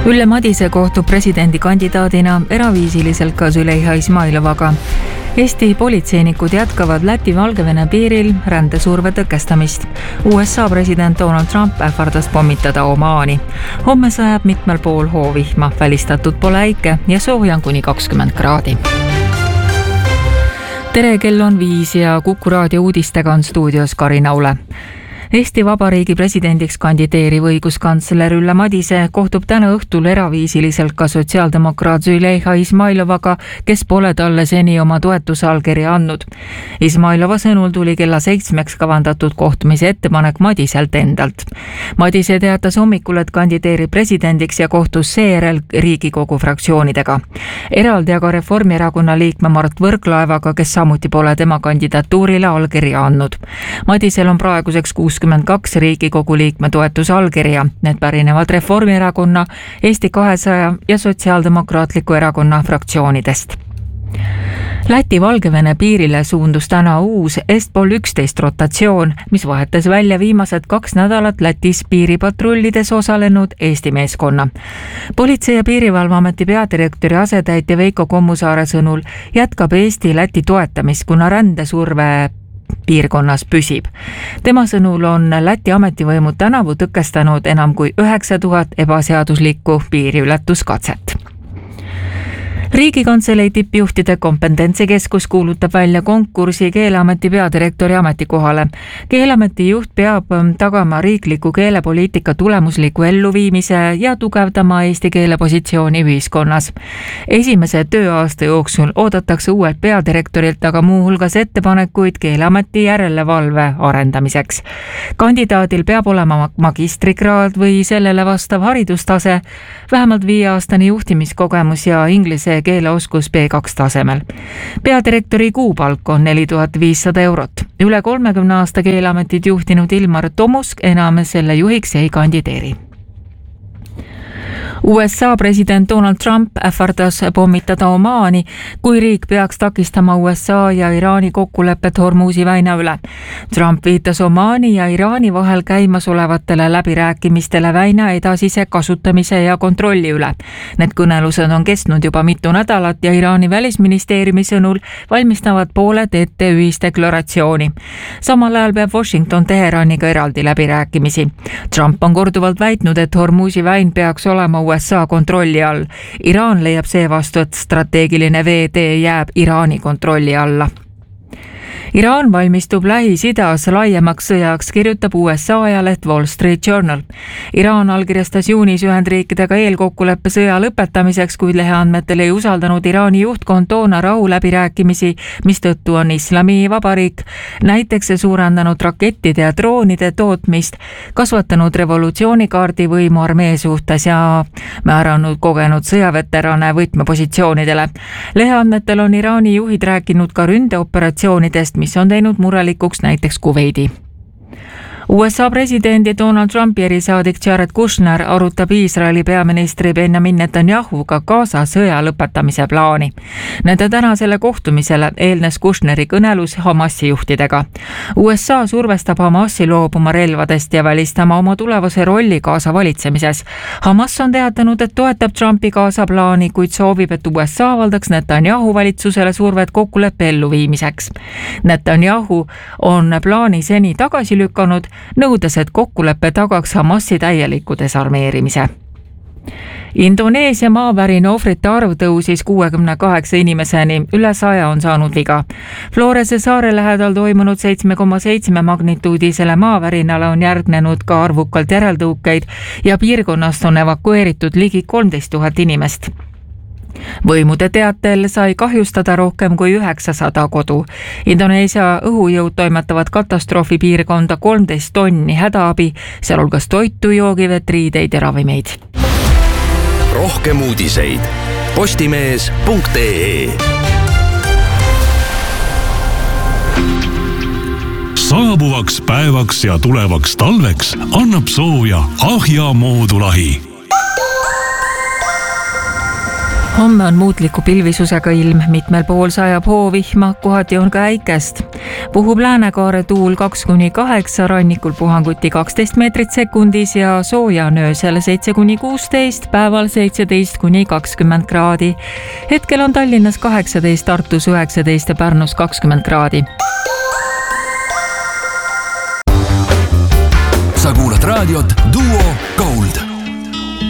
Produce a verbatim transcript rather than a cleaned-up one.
Ülle Madise kohtub presidendikandidaadina eraviisiliselt ka Züleyxa Izmailovaga. Eesti politseinikud jätkavad Läti-Valgevene piiril rändesurve tõkestamist. U S A president Donald Trump ähvardas pommitada Omaani. Homme sajab mitmel pool hoovihma, välistatud pole äike ja soojan kuni kakskümmend kraadi. Tere, kell on viis ja Kuku raadio uudistega on stuudios Karina Ule. Eesti Vabariigi presidendiks kandideeriv õiguskantsler Ülle Madise kohtub täna õhtul eraviisiliselt ka sotsiaaldemokraat Züleyxa Izmailovaga, kes pole talle seni oma toetuse allkirja andnud. Izmailova sõnul tuli kella seitsmeks kavandatud kohtumise ettepanek Madiselt endalt. Madise teatas hommikul, et kandideerib presidendiks ja kohtus seejärel Riigikogu fraktsioonidega. Eraldi aga Reformierakonna liikme Mart Võrklaevaga, kes samuti pole tema kandidatuurile allkirja andnud. Madisel on praeguseks kuuskümmend kaks Riigikogu liikme toetuse allkirja. Need pärinevad Reformierakonna, Eesti kahesaja ja Sotsiaaldemokraatliku erakonna fraktsioonidest. Läti-Valgevene piirile suundus täna uus Est-Pol üksteist rotatsioon, mis vahetas välja viimased kaks nädalat Lätis piiripatrullides osalenud Eesti meeskonna. Politsei- ja piirivalveameti peadirektori asetäitja Veiko Kommusaare sõnul jätkab Eesti Läti toetamist, kuna rändesurve piirkonnas püsib. Tema sõnul on Läti ametivõimud tänavu tõkestanud enam kui üheksa tuhat ebaseaduslikku piiriületuskatset. Riigikantselei tippjuhtide kompetentsikeskus kuulutab välja konkursi Keeleameti peadirektori ametikohale. Keeleameti juht peab tagama riikliku keelepoliitika tulemusliku elluviimise ja tugevdama eesti keele positsiooni ühiskonnas. Esimese tööaasta jooksul oodatakse uuelt peadirektorilt aga muuhulgas ettepanekuid Keeleameti järelevalve arendamiseks. Kandidaadil peab olema magistrikraad või sellele vastav haridustase, vähemalt viie aastane juhtimiskogemus ja inglise keeleoskus B kaks tasemel. Peadirektori kuupalk on neli tuhat viissada eurot. Üle kolmekümne aasta Keeleametit juhtinud Ilmar Tomusk enam selle juhiks ei kandideeri. U S A president Donald Trump ähvardas pommitada Omaani, kui riik peaks takistama U S A ja Iraani kokkulepet Hormuzi väina üle. Trump viitas Omaani ja Iraani vahel käimasolevatele läbirääkimistele väina edasise kasutamise ja kontrolli üle. Need kõnelused on kestnud juba mitu nädalat ja Iraani välisministeeriumi sõnul valmistavad pooled ette ühisdeklaratsiooni. Samal ajal peab Washington Teheraniga eraldi läbirääkimisi. Trump on korduvalt väitnud, et Hormuzi väin peaks olema U S A kontrolli all. Iraan leiab seevastu, et strateegiline veetee jääb Iraani kontrolli alla. Iraan valmistub Lähis-Idas laiemaks sõjaks, kirjutab U S A ajaleht Wall Street Journal. Iraan allkirjastas juunis Ühendriikidega eelkokkuleppe sõja lõpetamiseks, kuid leheandmetel ei usaldanud Iraani juhtkond toona rahu läbirääkimisi, mistõttu on Islamivabariik näiteks suurendanud rakettide ja droonide tootmist, kasvatanud revolutsioonikaardi võimu armee suhtes ja määranud kogenud sõjaveterane võtmepositsioonidele. Leheandmetel on Iraani juhid rääkinud ka ründeoperatsioonidest, mis on teinud murelikuks näiteks Kuveidi. U S A presidendi Donald Trumpi erisaadik Jared Kushner arutab Iisraeli peaministri Benjamin Netanyahuga Gaza sõja lõpetamise plaani. Nende tänasele kohtumisele eelnes Kushneri kõnelus Hamasi juhtidega. U S A survestab Hamasi loobuma relvadest ja välistama oma tulevase rolli Gaza valitsemises. Hamas on teatanud, et toetab Trumpi Gaza plaani, kuid soovib, et U S A avaldaks Netanyahu valitsusele survet kokkuleppe elluviimiseks. Netanyahu on plaani seni tagasi lükanud, nõudes, et kokkulepe tagaks Hamasi täieliku desarmeerimise. Indoneesia maavärina ohvrite arv tõusis kuuekümne kaheksa inimeseni, üle saja on saanud viga. Florese saare lähedal toimunud seitse koma seitse magnituudisele maavärinale on järgnenud ka arvukalt järeltõukeid ja piirkonnast on evakueeritud ligi kolmteist tuhat inimest. Võimude teatel sai kahjustada rohkem kui üheksasada kodu. Indoneesia õhujõud toimetavad katastroofipiirkonda kolmteist tonni hädaabi, sealhulgas toitu, joogivett, riideid ja ravimeid. Rohkem uudiseid postimees punkt ee. Saabuvaks päevaks ja tulevaks talveks annab sooja Ahja moodulahi. homme on muutliku pilvisusega ilm, mitmel pool sajab hoovihma, kohati on ka äikest. Puhub Läänekaare tuul kaks kuni kaheksa, rannikul puhanguti kaksteist meetrit sekundis ja sooja on öösel seitse kuni kuusteist, päeval seitseteist kuni kakskümmend kraadi. Hetkel on Tallinnas kaheksateist, Tartus üheksateist ja Pärnus kakskümmend kraadi. Sa kuulad raadiot Duo Gold.